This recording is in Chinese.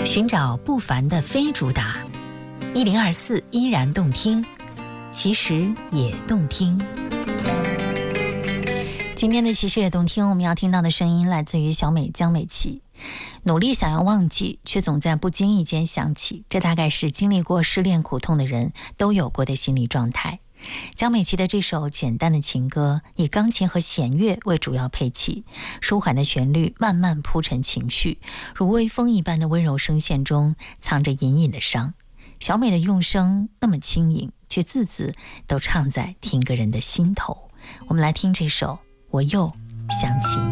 寻找不凡的非主打，1024依然动听，其实也动听。今天的其实也动听，我们要听到的声音来自于小美江美琪。努力想要忘记，却总在不经意间想起，这大概是经历过失恋苦痛的人都有过的心理状态。江美琪的这首简单的情歌，以钢琴和弦乐为主要配器，舒缓的旋律慢慢铺陈情绪，如微风一般的温柔声线中藏着隐隐的伤。小美的用声那么轻盈，却字字都唱在听歌人的心头。我们来听这首《我又想起你》。